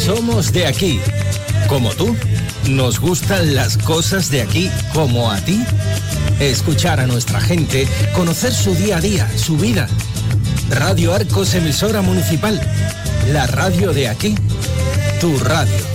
Somos de aquí, como tú. ¿Nos gustan las cosas de aquí como a ti? Escuchar a nuestra gente, conocer su día a día, su vida. Radio Arcos, emisora municipal. La radio de aquí, tu radio.